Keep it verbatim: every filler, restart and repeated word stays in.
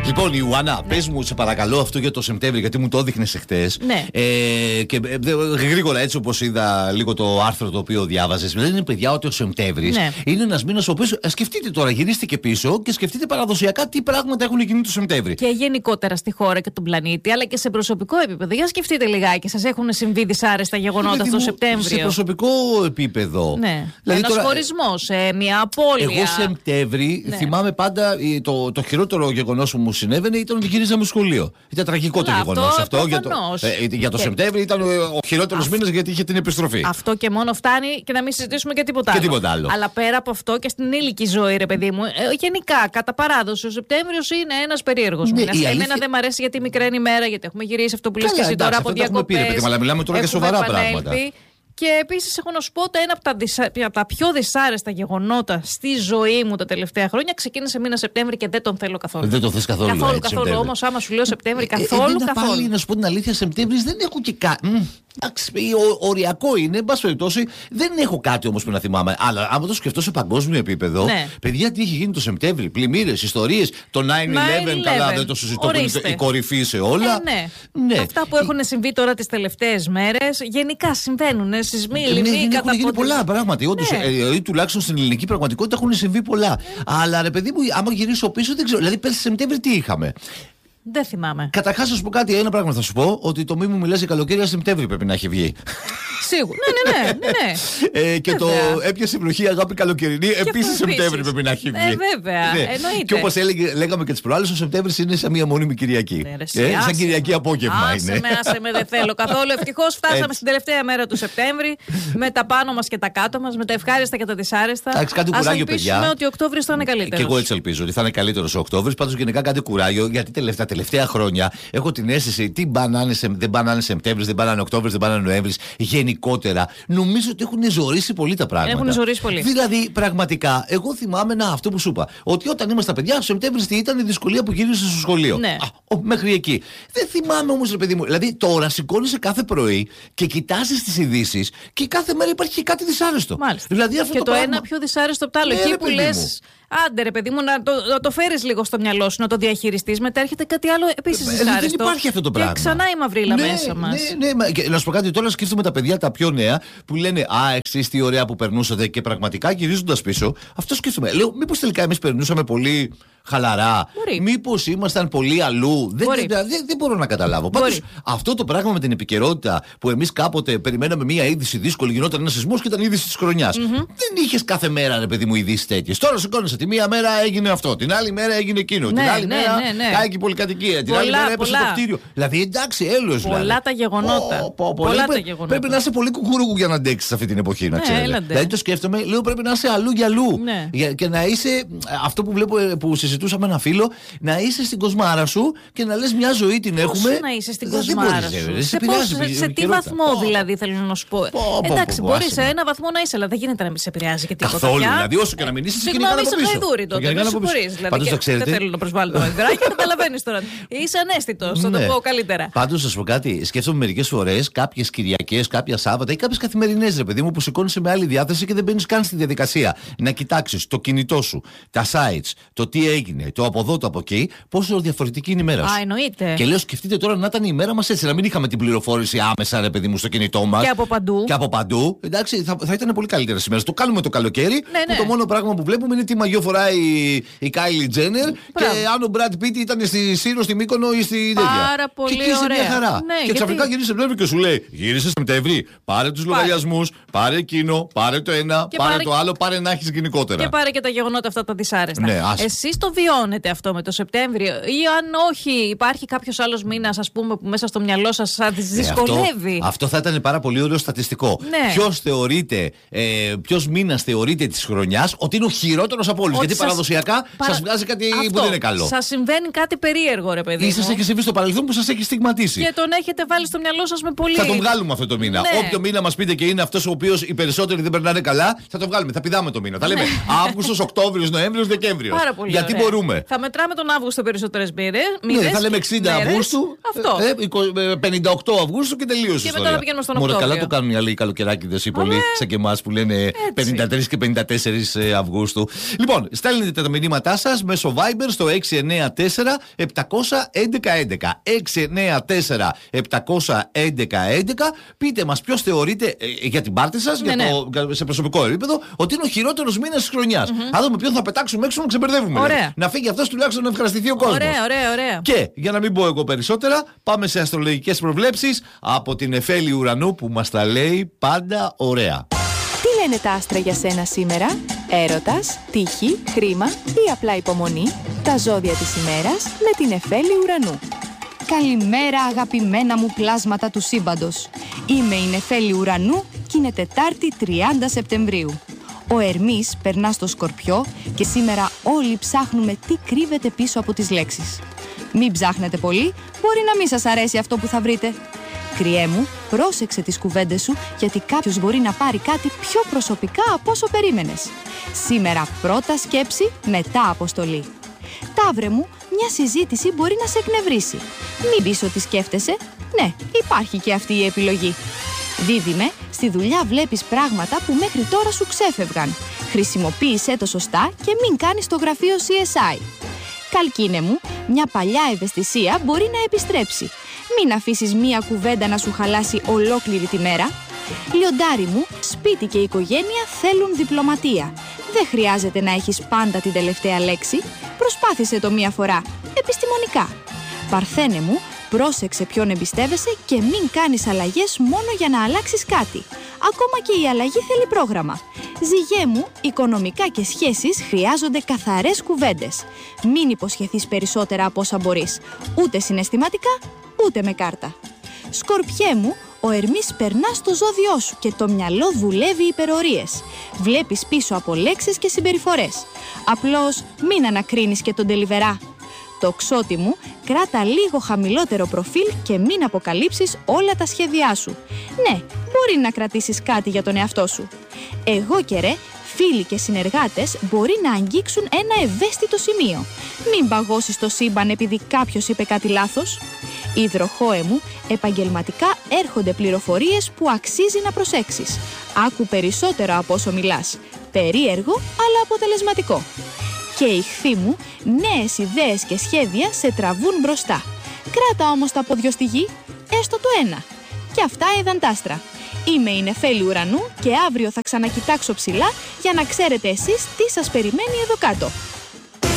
Λοιπόν, Ιουάννα, ναι. πες μου, σε παρακαλώ, αυτό για το Σεπτέμβρη, γιατί μου το έδειχνες εχθές. Ναι. Ε, και ε, γρήγορα, έτσι όπως είδα λίγο το άρθρο το οποίο διάβαζες, λένε παιδιά ότι ο Σεπτέμβρης ναι. είναι ένας μήνας ο οποίος. Σκεφτείτε τώρα, γυρίστηκε πίσω και σκεφτείτε παραδοσιακά τι πράγματα έχουν γίνει το Σεπτέμβρη. Και γενικότερα στη χώρα και τον πλανήτη, αλλά και σε προσωπικό επίπεδο. Για σκεφτείτε λιγάκι, σας έχουν συμβεί δυσάρεστα γεγονότα το Σεπτέμβριο. Σε προσωπικό επίπεδο. Ναι. Δηλαδή, ένας τώρα, χωρισμός, ε, μια απώλεια. Εγώ Σεπτέμβρη ναι. θυμάμαι πάντα το, το χειρότερο γεγονός που μου συνέβαινε ήταν ότι γυρίζαμε σχολείο. Ήταν τραγικό Λά, το γεγονός αυτό. αυτό για το, ε, για το και... Σεπτέμβρη ήταν ο χειρότερος μήνας γιατί είχε την επιστροφή. Αυτό και μόνο φτάνει και να μην συζητήσουμε και τίποτα, και άλλο. τίποτα άλλο. Αλλά πέρα από αυτό και στην ήλικη ζωή, ρε παιδί μου, ε, γενικά, κατά παράδοση, ο Σεπτέμβριος είναι ένας περίεργος ναι, μήνας. Εμένα αλήθεια... δεν μ' αρέσει γιατί μικρή είναι η μέρα, γιατί έχουμε γυρίσει αυτό που λες και εσύ τώρα από διακοπές. Αλλά μιλάμε τώρα για σοβαρά πράγματα. Και επίσης έχω να σου πω ότι ένα από τα, δυσα... από τα πιο δυσάρεστα γεγονότα στη ζωή μου τα τελευταία χρόνια ξεκίνησε μήνα Σεπτέμβρη και δεν τον θέλω καθόλου. Δεν τον θες καθόλου. Καθόλου, έτσι, καθόλου. Όμως, άμα σου λέω Σεπτέμβρη, καθόλου. Ε, ε, καθόλου. Πάλι να σου πω την αλήθεια, Σεπτέμβρης δεν έχω και κάτι. Εντάξει, οριακό είναι, εν πάση περιπτώσει. Δεν έχω κάτι όμως που να θυμάμαι. Αλλά άμα το σκεφτώ σε παγκόσμιο επίπεδο, ναι. παιδιά, τι έχει γίνει το Σεπτέμβρη, πλημμύρες, ιστορίες, το nine eleven, καλά, δεν το συζητώ, που είναι η κορυφή σε όλα. Ε, ναι. Ναι. Αυτά που έχουν συμβεί τώρα τις τελευταίες μέρες, γενικά συμβαίνουν. Σεισμοί, λοιμοί, καταποντισμοί. Έχουν γίνει πολλά πράγματα. Όντως, ναι. ε, τουλάχιστον στην ελληνική πραγματικότητα έχουν συμβεί πολλά. Ναι. Αλλά ρε παιδί μου, άμα γυρίσω πίσω, δεν ξέρω. Δηλαδή, πέρσι Σεπτέμβρη τι είχαμε. Δεν θυμάμαι. Καταρχάς, θα σου πω κάτι, ένα πράγμα θα σου πω. Ότι το μη μου μιλάς για καλοκαίρι, Σεπτέμβρη πρέπει να έχει βγει. Σίγουρα. Ναι, ναι, ναι. ναι. ε, και βέβαια. Το έπιασε βροχή, αγάπη καλοκαιρινή, επίσης Σεπτέμβρη πρέπει να έχει βγει. Ε, βέβαια. Ναι. Εννοείται. Και όπως λέγαμε και τις προάλλες, ο Σεπτέμβρης είναι σαν μια μόνιμη Κυριακή. Ναι, ρε, ε, σαν Κυριακή απόγευμα άσε είναι. Με, άσε με, δεν θέλω καθόλου. Ευτυχώς φτάσαμε στην τελευταία μέρα του Σεπτέμβρη, με τα πάνω μας και τα κάτω μας, με τα ευχάριστα και τα δυσάρεστα. Ας ελπίσουμε παιδιά. Ότι ο Οκτώβρης θα είναι καλύτερος. Και εγώ έτσι ελπίζω ότι θα είναι καλύτερος ο Οκτώβρης. Πάντως γενικά κάντε κουράγιο, γιατί τελευταία, τελευταία χρόνια έχω την αίσθηση τι μπανάνε, δεν μπανάνε Σεπτέμβρης, δεν μπανάνε Οκτώβρης, δεν μπανάνε Νοέμβρης. Γενικότερα νομίζω ότι έχουν ζωρίσει πολύ τα πράγματα. Έχουν ζωρίσει πολύ. Δηλαδή, πραγματικά, εγώ θυμάμαι να, αυτό που σου είπα. Ότι όταν ήμασταν παιδιά, ο Σεπτέμβρης ήταν η δυσκολία που γύρισε στο σχολείο. Ναι. Α, ο, μέχρι εκεί. Δεν θυμάμαι όμως, ρε παιδί μου. Δηλαδή, τώρα σηκώνεσαι κάθε πρωί και κοιτάζεις τις ειδήσεις και κάθε μέρα υπάρχει και κάτι δυσάρεστο. Μάλιστα. Δηλαδή, αυτό και το, το πράγμα... ένα πιο δυσάρεστο από το άλλο. Ναι, εκεί που λες. Άντε ρε παιδί μου, να το, να το φέρεις λίγο στο μυαλό σου, να το διαχειριστείς. Μετά έρχεται κάτι άλλο επίσης δυσάρεστο. Δεν υπάρχει αυτό το πράγμα. Και ξανά η μαυρίλα ναι, μέσα μας. Ναι, ναι, και να σου πω κάτι, τώρα σκέφτομαι τα παιδιά τα πιο νέα που λένε α, εσείς τι ωραία που περνούσατε και πραγματικά γυρίζοντας πίσω, αυτό σκέφτομαι. Λέω, μήπως τελικά εμείς περνούσαμε πολύ χαλαρά, μήπως ήμασταν πολύ αλλού. Δεν, δεν, δεν, δεν μπορώ να καταλάβω. Πάντως αυτό το πράγμα με την επικαιρότητα που εμείς κάποτε περιμέναμε μία είδηση δύσκολη, γινόταν ένα σεισμός και ήταν η είδηση της χρονιάς. Mm-hmm. Δεν είχες κάθε μέρα, ρε παιδί μου, ειδήσεις τέτοιες. Τώρα σηκώνεσαι τη μία μέρα έγινε αυτό, την άλλη μέρα έγινε εκείνο, ναι, την άλλη ναι, μέρα ναι, ναι. κάηκε η πολυκατοικία, την πολλά, άλλη μέρα έπεσε πολλά. το κτίριο. Δηλαδή εντάξει, έλεος. Πολλά δηλαδή. τα γεγονότα. Oh, oh, oh, πολλά πρέπει, τα γεγονότα. Πρέπει να είσαι πολύ κουκουρούκου για να αντέξεις αυτή την εποχή, να ναι, ξέρετε. Δηλαδή το σκέφτομαι, λέω πρέπει να είσαι αλλού για αλλού. Ναι. Για, και να είσαι, αυτό που βλέπω που συζητούσαμε ένα φίλο, να είσαι στην κοσμάρα σου και να λες μια ζωή την έχουμε. Πώς να είσαι στην κοσμάρα σου. Σε τι βαθμό δηλαδή θέλω να σου πω. Εντάξει, μπορεί σε ένα βαθμό να είσαι, αλλά δεν γίνεται να μην σε επηρεάζει και τίποτα. Καθόλου, δηλαδή όσο και να μην είσαι στην κοινωνία. Συγγνώμη, είσαι γαϊδούρη τότε. Δεν μπορείς. Πάντως το ξέρετε. Δεν θέλω να προσβάλλω το γαϊδουράκι, καταλαβαίνεις τώρα. Είσαι ανέστητος, θα το πω καλύτερα. Πάντως θα σου πω κάτι. Σκέφτομαι μερικές φορές κάποιες Κυριακές, κάποια Σάββατα ή κάποιες καθημερινές, ρε παιδί μου, που σηκώνεσαι με άλλη διάθεση και δεν μπαίνεις καν στη διαδικασία να κοιτάξεις το κινητό σου, τα sites, το τι έγινε, το από εδώ, το από εκεί, πόσο διαφορετική είναι η μέρα σου. Α, εννοείται. Και λέω, σκεφτείτε τώρα να ήταν η μέρα μας έτσι, να μην είχαμε την πληροφόρηση άμεσα, ρε παιδί μου, στο κινητό μας. Και από παντού. Και από παντού. Εντάξει, θα, θα ήταν πολύ καλύτερα σήμερα. Το κάνουμε το καλοκαίρι. Ναι, ναι. Που το μόνο πράγμα που βλέπουμε είναι τι μαγιό φοράει η Κάιλι Τζένερ και αν ο Μπραντ Πίτ ήταν στη Σύρο, στη Μύκονο ή στη Δέντια. Πάρα πολύ και ωραία. Μια χαρά. Ναι, και ξαφνικά γυρίζει Σεπτέμβρη και σου λέει: γύρισε Σεπτέμβρη, πάρε τους λογαριασμούς, πάρε εκείνο, πάρε το ένα, πάρε, πάρε το άλλο, πάρε να έχεις γενικότερα. Και πάρε και τα γεγονότα αυτά τα δυσάρεστα. Ναι, εσείς το βιώνετε αυτό με το Σεπτέμβριο, ή αν όχι, υπάρχει κάποιος άλλος μήνας, ας πούμε, που μέσα στο μυαλό σας θα δυσκολεύει. Ε, αυτό, αυτό θα ήταν πάρα πολύ ωραίο στατιστικό. Ναι. Ποιος θεωρείται, ε, ποιος μήνας θεωρείται της χρονιάς ότι είναι ο χειρότερος από όλους. Γιατί σας... παραδοσιακά παρα... σας βγάζει κάτι αυτό, που δεν είναι καλό. Σας συμβαίνει κάτι περίεργο, ρε παιδί. Ή σας έχει συμβεί στο παρελθόν που σας έχει στιγματίσει. Και τον έχετε βάλει στο μυαλό σας με πολύ. Θα τον βγάλουμε αυτό το μήνα. Ναι. Όποιο μήνα μας πείτε και είναι αυτός ο οποίος οι περισσότεροι δεν περνάνε καλά, θα τον βγάλουμε. Θα πηδάμε το μήνα. Θα λέμε Αύγουστος, Οκτώβριος, Νοέμβριος, Δεκέμβριος. Πάρα πολύ Γιατί ωραία. μπορούμε. Θα μετράμε τον Αύγουστο περισσότερες μήνες. Ναι, θα λέμε εξήντα Αυγούστου, ε, πενήντα οκτώ Αυγούστου και τελείωσε. Και μετά θα πηγαίνουμε στον Οκτώβριο. Καλά το κάνουν οι άλλοι καλοκαιράκιδες, οι πολλοί, σαν και εμάς που λένε πενήντα τρεις και πενήντα τέσσερις Αυγούστου. Λοιπόν, στέλνετε τα μηνύματά σας μέσω Viber στο έξι εννιά τέσσερα επτακόσια έντεκα έντεκα. έξι εννιά τέσσερα επτακόσια έντεκα έντεκα. Πείτε μας ποιος θεωρείτε ε, για την πάρτι σας, ναι, για το, ναι. σε προσωπικό επίπεδο, ότι είναι ο χειρότερος μήνας της χρονιάς. Mm-hmm. Αν δούμε ποιον θα πετάξουμε έξω να ξεμπερδεύουμε. Δηλαδή. Να φύγει αυτός τουλάχιστον να ευχαριστηθεί ο κόσμος. Ωραία, ωραία, ωραία. Και για να μην πω εγώ περισσότερα, πάμε σε αστρολογικές προβλέψεις από την Εφέλη Ουρανού που μας τα λέει πάντα ωραία. Τι λένε τα άστρα για σένα σήμερα? Έρωτας, τύχη, χρήμα ή απλά υπομονή? Τα ζώδια της ημέρας με την Εφέλη Ουρανού. Καλημέρα αγαπημένα μου πλάσματα του σύμπαντος. Είμαι η Νεφέλη Ουρανού και είναι Τετάρτη τριάντα Σεπτεμβρίου. Ο Ερμής περνά στο Σκορπιό και σήμερα όλοι ψάχνουμε τι κρύβεται πίσω από τις λέξεις. Μην ψάχνετε πολύ, μπορεί να μην σας αρέσει αυτό που θα βρείτε. Κριέ μου, πρόσεξε τις κουβέντες σου, γιατί κάποιος μπορεί να πάρει κάτι πιο προσωπικά από όσο περίμενες. Σήμερα πρώτα σκέψη, μετά αποστολή. Ταύρε μου, μια συζήτηση μπορεί να σε εκνευρίσει. Μην πεις ότι σκέφτεσαι. Ναι, υπάρχει και αυτή η επιλογή. Δίδυμε, στη δουλειά βλέπεις πράγματα που μέχρι τώρα σου ξέφευγαν. Χρησιμοποίησέ το σωστά και μην κάνεις το γραφείο σι ες άι. Καλκίνε μου, μια παλιά ευαισθησία μπορεί να επιστρέψει. Μην αφήσεις μία κουβέντα να σου χαλάσει ολόκληρη τη μέρα. Λιοντάρι μου, σπίτι και οικογένεια θέλουν διπλωματία. Δεν χρειάζεται να έχεις πάντα την τελευταία λέξη. Προσπάθησε το μία φορά, επιστημονικά. Παρθένε μου, πρόσεξε ποιον εμπιστεύεσαι και μην κάνεις αλλαγές μόνο για να αλλάξεις κάτι. Ακόμα και η αλλαγή θέλει πρόγραμμα. Ζυγέ μου, οικονομικά και σχέσεις χρειάζονται καθαρές κουβέντες. Μην υποσχεθείς περισσότερα από όσα μπορείς. Ούτε συναισθηματικά, ούτε με κάρτα. Σκορπιέ μου, ο Ερμής περνά στο ζώδιό σου και το μυαλό δουλεύει υπερορίες. Βλέπεις πίσω από λέξεις και συμπεριφορές. Απλώς μην ανακρίνεις και τον τελιβερά. Τοξότη μου, κράτα λίγο χαμηλότερο προφίλ και μην αποκαλύψεις όλα τα σχέδιά σου. Ναι, μπορεί να κρατήσεις κάτι για τον εαυτό σου. Εγώ και ρε, φίλοι και συνεργάτες μπορεί να αγγίξουν ένα ευαίσθητο σημείο. Μην παγώσεις το σύμπαν επειδή κάποιος είπε κάτι λάθος. Υδροχόε μου, επαγγελματικά έρχονται πληροφορίες που αξίζει να προσέξεις. Άκου περισσότερο από όσο μιλάς. Περίεργο, αλλά αποτελεσματικό. Και Ιχθύ μου, νέες ιδέες και σχέδια σε τραβούν μπροστά. Κράτα όμως τα πόδια στη γη, έστω το ένα. Και αυτά είδαν τ' άστρα. Είμαι η Νεφέλη Ουρανού και αύριο θα ξανακοιτάξω ψηλά για να ξέρετε εσείς τι σας περιμένει εδώ κάτω.